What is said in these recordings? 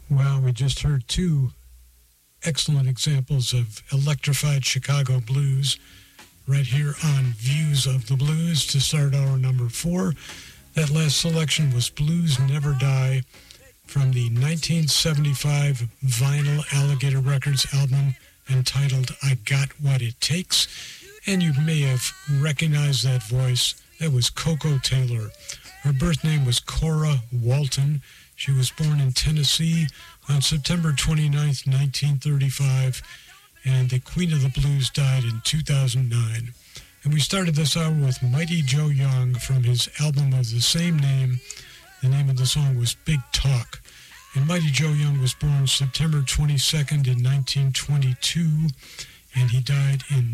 Well, we just heard two excellent examples of electrified Chicago blues right here on Views of the Blues to start hour number 4. That last selection was Blues Never Die from the 1975 Vinyl Alligator Records album entitled I Got What It Takes. And you may have recognized that voice. That was Coco Taylor. Her birth name was Cora Walton. She was born in Tennessee on September 29th, 1935, and the Queen of the Blues died in 2009. And we started this hour with Mighty Joe Young from his album of the same name. The name of the song was Big Talk. And Mighty Joe Young was born September 22nd in 1922, and he died in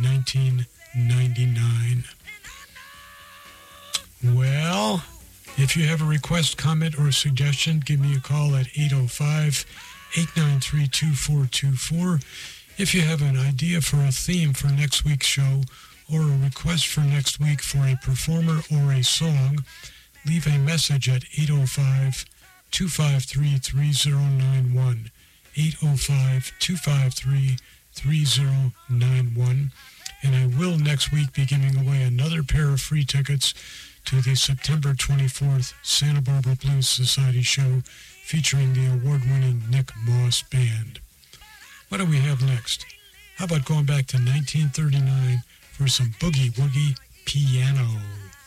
1999. Well, if you have a request, comment, or suggestion, give me a call at 805-893-2424. If you have an idea for a theme for next week's show or a request for next week for a performer or a song, leave a message at 805-253-3091, 805-253-3091. And I will next week be giving away another pair of free tickets to the September 24th Santa Barbara Blues Society show featuring the award-winning Nick Moss Band. What do we have next? How about going back to 1939 for some boogie-woogie piano?